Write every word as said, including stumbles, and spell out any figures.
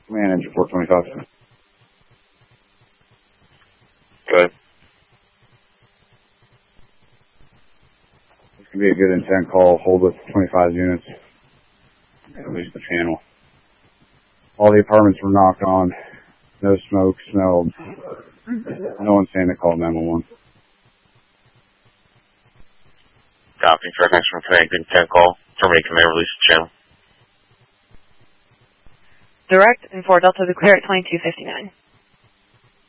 Command engine four twenty-five. Good. This could be a good intent call. Hold with twenty-five units. At least the channel. All the apartments were knocked on. No smoke smelled. No one's saying to call nine one one. Copy. For next from command, good intent call. Terminate command, release the channel. Direct and four Delta declare at twenty-two fifty-nine.